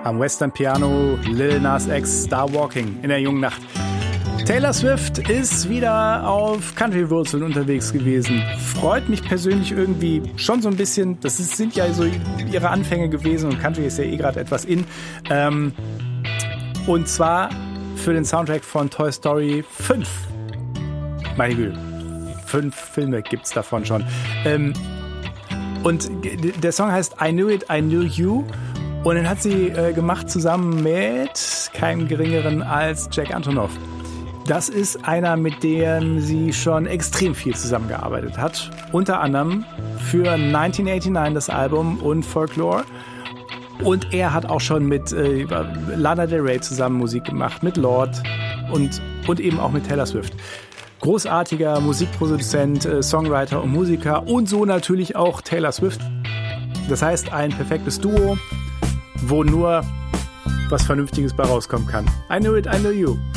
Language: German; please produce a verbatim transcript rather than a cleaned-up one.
Am Western Piano Lil Nas X, Star Walking in der jungen Nacht. Taylor Swift ist wieder auf Country-Wurzeln unterwegs gewesen. Freut mich persönlich irgendwie schon so ein bisschen. Das ist, sind ja so ihre Anfänge gewesen und Country ist ja eh gerade etwas in. Ähm, und zwar für den Soundtrack von Toy Story fünf. Meine Güte, fünf Filme gibt's davon schon. Ähm, und der Song heißt I Knew It, I Knew You. Und den hat sie äh, gemacht zusammen mit keinem Geringeren als Jack Antonoff. Das ist einer, mit dem sie schon extrem viel zusammengearbeitet hat. Unter anderem für neunzehnhundertneunundachtzig das Album und Folklore. Und er hat auch schon mit äh, Lana Del Rey zusammen Musik gemacht, mit Lorde und, und eben auch mit Taylor Swift. Großartiger Musikproduzent, äh, Songwriter und Musiker und so natürlich auch Taylor Swift. Das heißt, ein perfektes Duo, wo nur was Vernünftiges bei rauskommen kann. I Knew It, I Knew You.